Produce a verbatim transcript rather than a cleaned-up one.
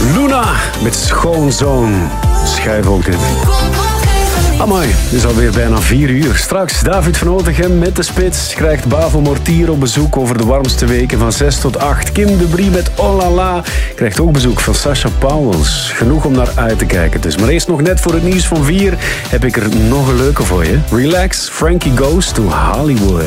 Luna met Schoonzoon. Schuivolken. Amai, het is alweer bijna vier uur. Straks David van Otegem met de Spits. Krijgt Bavo Mortier op bezoek over de warmste weken van zes tot acht. Kim de Brie met Oh La La krijgt ook bezoek van Sasha Pauwels. Genoeg om naar uit te kijken dus. Maar eerst nog net voor het nieuws van vier heb ik er nog een leuke voor je. Relax, Frankie Goes to Hollywood.